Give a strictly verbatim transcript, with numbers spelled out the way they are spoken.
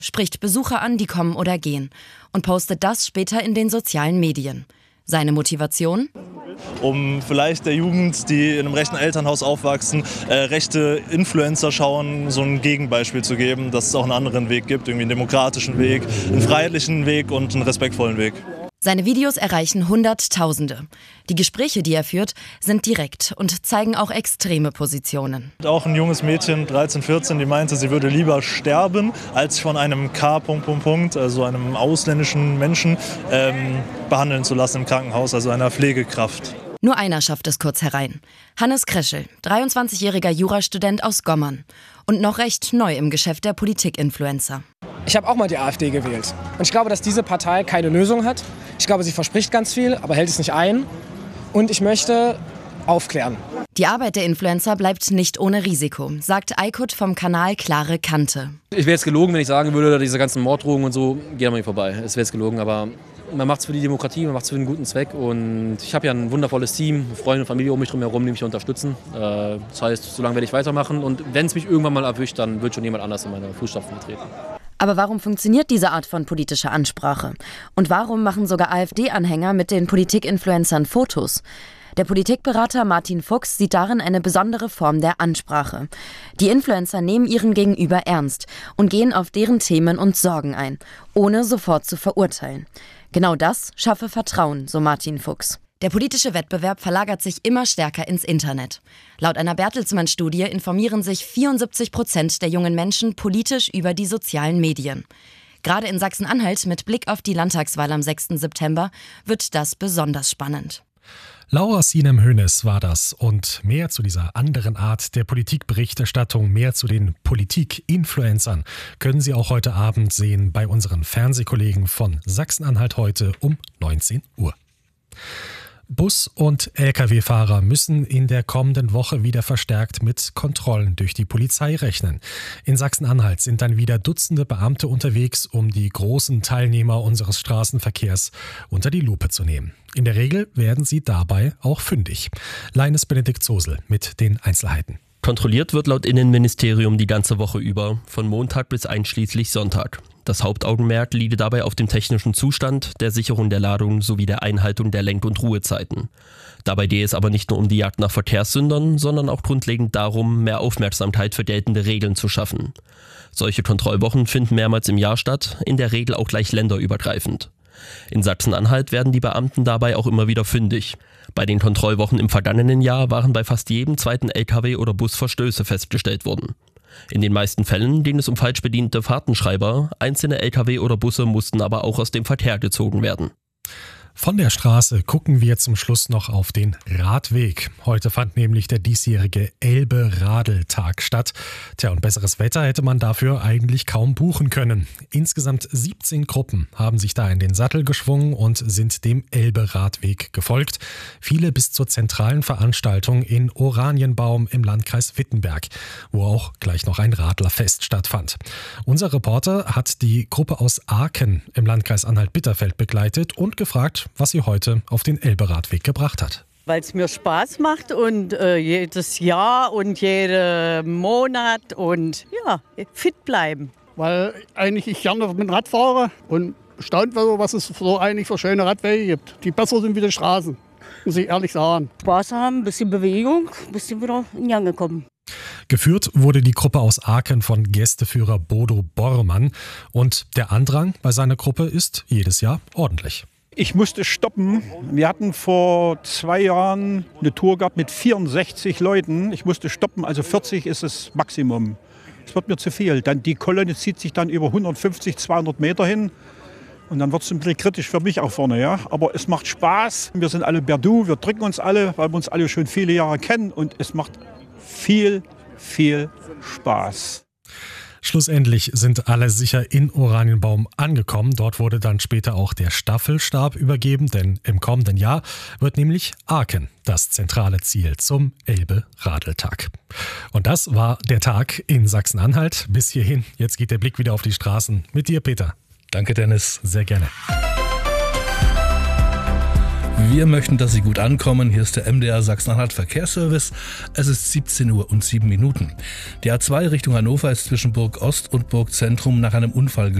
spricht Besucher an, die kommen oder gehen und postet das später in den sozialen Medien. Seine Motivation? Um vielleicht der Jugend, die in einem rechten Elternhaus aufwachsen, äh, rechte Influencer schauen, so ein Gegenbeispiel zu geben, dass es auch einen anderen Weg gibt, irgendwie einen demokratischen Weg, einen freiheitlichen Weg und einen respektvollen Weg. Seine Videos erreichen Hunderttausende. Die Gespräche, die er führt, sind direkt und zeigen auch extreme Positionen. Auch ein junges Mädchen, dreizehn, vierzehn, die meinte, sie würde lieber sterben, als sich von einem K. also einem ausländischen Menschen, ähm, behandeln zu lassen im Krankenhaus, also einer Pflegekraft. Nur einer schafft es kurz herein. Hannes Kreschel, dreiundzwanzigjähriger Jurastudent aus Gommern und noch recht neu im Geschäft der Politik-Influencer. Ich habe auch mal die AfD gewählt. Und ich glaube, dass diese Partei keine Lösung hat. Ich glaube, sie verspricht ganz viel, aber hält es nicht ein. Und ich möchte aufklären. Die Arbeit der Influencer bleibt nicht ohne Risiko, sagt Aykut vom Kanal Klare Kante. Ich wäre jetzt gelogen, wenn ich sagen würde, diese ganzen Morddrohungen und so gehen an mir vorbei. Es wäre jetzt gelogen, aber man macht es für die Demokratie, man macht es für einen guten Zweck. Und ich habe ja ein wundervolles Team, Freunde und Familie um mich herum, die mich unterstützen. Das heißt, solange werde ich weitermachen. Und wenn es mich irgendwann mal erwischt, dann wird schon jemand anders in meine Fußstapfen treten. Aber warum funktioniert diese Art von politischer Ansprache? Und warum machen sogar AfD-Anhänger mit den Politik-Influencern Fotos? Der Politikberater Martin Fuchs sieht darin eine besondere Form der Ansprache. Die Influencer nehmen ihren Gegenüber ernst und gehen auf deren Themen und Sorgen ein, ohne sofort zu verurteilen. Genau das schaffe Vertrauen, so Martin Fuchs. Der politische Wettbewerb verlagert sich immer stärker ins Internet. Laut einer Bertelsmann-Studie informieren sich vierundsiebzig Prozent der jungen Menschen politisch über die sozialen Medien. Gerade in Sachsen-Anhalt mit Blick auf die Landtagswahl am sechsten September wird das besonders spannend. Laura Sinem-Hoeneß war das und mehr zu dieser anderen Art der Politikberichterstattung, mehr zu den Politik-Influencern können Sie auch heute Abend sehen bei unseren Fernsehkollegen von Sachsen-Anhalt heute um neunzehn Uhr. Bus- und L K W-Fahrer müssen in der kommenden Woche wieder verstärkt mit Kontrollen durch die Polizei rechnen. In Sachsen-Anhalt sind dann wieder Dutzende Beamte unterwegs, um die großen Teilnehmer unseres Straßenverkehrs unter die Lupe zu nehmen. In der Regel werden sie dabei auch fündig. Leines Benedikt Zosel mit den Einzelheiten. Kontrolliert wird laut Innenministerium die ganze Woche über, von Montag bis einschließlich Sonntag. Das Hauptaugenmerk liege dabei auf dem technischen Zustand, der Sicherung der Ladung sowie der Einhaltung der Lenk- und Ruhezeiten. Dabei gehe es aber nicht nur um die Jagd nach Verkehrssündern, sondern auch grundlegend darum, mehr Aufmerksamkeit für geltende Regeln zu schaffen. Solche Kontrollwochen finden mehrmals im Jahr statt, in der Regel auch gleich länderübergreifend. In Sachsen-Anhalt werden die Beamten dabei auch immer wieder fündig. Bei den Kontrollwochen im vergangenen Jahr waren bei fast jedem zweiten L K W oder Bus Verstöße festgestellt worden. In den meisten Fällen ging es um falsch bediente Fahrtenschreiber, einzelne L K W oder Busse mussten aber auch aus dem Verkehr gezogen werden. Von der Straße gucken wir zum Schluss noch auf den Radweg. Heute fand nämlich der diesjährige Elbe-Radeltag statt. Tja, und besseres Wetter hätte man dafür eigentlich kaum buchen können. Insgesamt siebzehn Gruppen haben sich da in den Sattel geschwungen und sind dem Elbe-Radweg gefolgt. Viele bis zur zentralen Veranstaltung in Oranienbaum im Landkreis Wittenberg, wo auch gleich noch ein Radlerfest stattfand. Unser Reporter hat die Gruppe aus Aachen im Landkreis Anhalt-Bitterfeld begleitet und gefragt, was sie heute auf den Elbe-Radweg gebracht hat. Weil es mir Spaß macht und äh, jedes Jahr und jeden Monat und ja, fit bleiben. Weil eigentlich ich gerne mit dem Rad fahre und staunt war, was es so eigentlich für schöne Radwege gibt. Die besser sind wie die Straßen, muss ich ehrlich sagen. Spaß haben, ein bisschen Bewegung, ein bisschen wieder in Gang gekommen. Geführt wurde die Gruppe aus Aachen von Gästeführer Bodo Bormann und der Andrang bei seiner Gruppe ist jedes Jahr ordentlich. Ich musste stoppen. Wir hatten vor zwei Jahren eine Tour gehabt mit vierundsechzig Leuten. Ich musste stoppen, also vierzig ist das Maximum. Das wird mir zu viel. Dann die Kolonne zieht sich dann über hundertfünfzig, zweihundert Meter hin. Und dann wird es ein bisschen kritisch für mich auch vorne. Ja? Aber es macht Spaß. Wir sind alle Berdu, wir drücken uns alle, weil wir uns alle schon viele Jahre kennen. Und es macht viel, viel Spaß. Schlussendlich sind alle sicher in Oranienbaum angekommen. Dort wurde dann später auch der Staffelstab übergeben, denn im kommenden Jahr wird nämlich Aachen das zentrale Ziel zum Elbe-Radeltag. Und das war der Tag in Sachsen-Anhalt. Bis hierhin, jetzt geht der Blick wieder auf die Straßen. Mit dir, Peter. Danke, Dennis. Sehr gerne. Wir möchten, dass Sie gut ankommen. Hier ist der M D R Sachsen-Anhalt Verkehrsservice. Es ist siebzehn Uhr und sieben Minuten. Die A zwei Richtung Hannover ist zwischen Burg Ost und Burg Zentrum nach einem Unfall